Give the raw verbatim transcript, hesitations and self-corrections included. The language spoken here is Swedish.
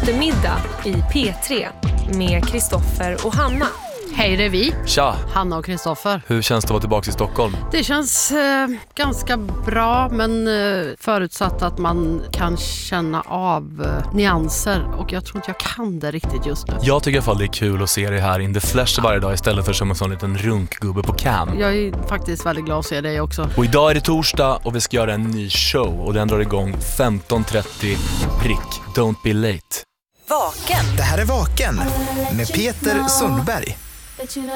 eftermiddag i P tre med Kristoffer och Hanna. Hej, det är vi. Tja! Hanna och Kristoffer. Hur känns det att vara tillbaka i Stockholm? Det känns eh, ganska bra, men eh, förutsatt att man kan känna av eh, nyanser. Och jag tror inte jag kan det riktigt just nu. Jag tycker i alla fall det är kul att se dig här in the flesh varje dag istället för som en sån liten runkgubbe på cam. Jag är faktiskt väldigt glad att se dig också. Och idag är det torsdag och vi ska göra en ny show och den drar igång femton trettio prick. Don't be late. Vaken. Det här är Vaken med Peter Sundberg.